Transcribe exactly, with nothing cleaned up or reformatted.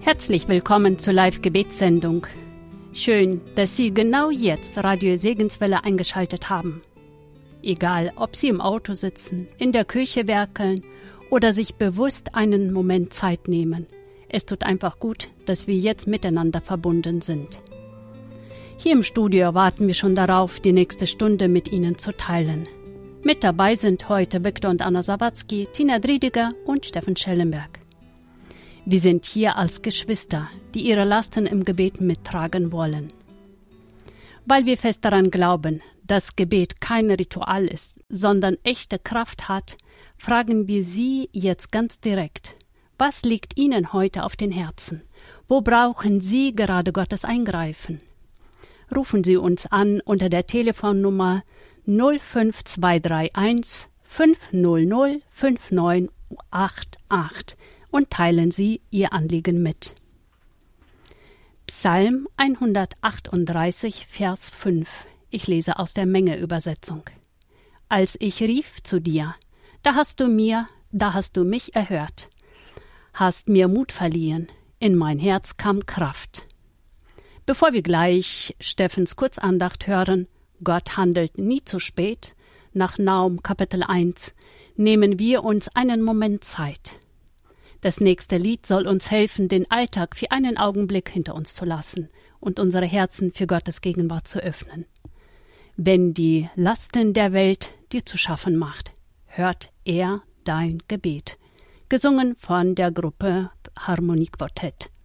Herzlich willkommen zur Live-Gebetssendung. Schön, dass Sie genau jetzt Radio Segenswelle eingeschaltet haben. Egal, ob Sie im Auto sitzen, in der Küche werkeln oder sich bewusst einen Moment Zeit nehmen. Es tut einfach gut, dass wir jetzt miteinander verbunden sind. Hier im Studio warten wir schon darauf, die nächste Stunde mit Ihnen zu teilen. Mit dabei sind heute Viktor und Anna Sawatzki, Tina Driediger und Steffen Schellenberg. Wir sind hier als Geschwister, die ihre Lasten im Gebet mittragen wollen. Weil wir fest daran glauben, dass Gebet kein Ritual ist, sondern echte Kraft hat, fragen wir Sie jetzt ganz direkt: Was liegt Ihnen heute auf den Herzen? Wo brauchen Sie gerade Gottes Eingreifen? Rufen Sie uns an unter der Telefonnummer null fünf zwei drei eins fünf null null fünf neun acht acht und teilen Sie Ihr Anliegen mit. Psalm hundertachtunddreißig, Vers fünf. Ich lese aus der Menge-Übersetzung. Als ich rief zu dir, da hast du mir, da hast du mich erhört, hast mir Mut verliehen, in mein Herz kam Kraft. Bevor wir gleich Steffens Kurzandacht hören, Gott handelt nie zu spät, nach Nahum Kapitel eins, nehmen wir uns einen Moment Zeit. Das nächste Lied soll uns helfen, den Alltag für einen Augenblick hinter uns zu lassen und unsere Herzen für Gottes Gegenwart zu öffnen. Wenn die Lasten der Welt dir zu schaffen macht, hört er dein Gebet. Gesungen von der Gruppe Harmoniequartett.